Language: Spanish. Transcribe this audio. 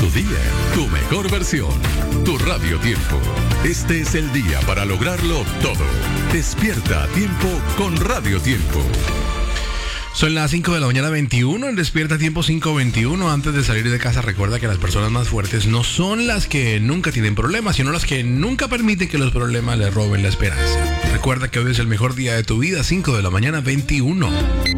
día, tu mejor versión, tu Radio Tiempo. Este es el día para lograrlo todo. Despierta a tiempo con Radio Tiempo. Son las 5 de la mañana 21, en Despierta Tiempo 5:21. Antes de salir de casa, recuerda que las personas más fuertes no son las que nunca tienen problemas, sino las que nunca permiten que los problemas les roben la esperanza. Recuerda que hoy es el mejor día de tu vida, 5 de la mañana 21.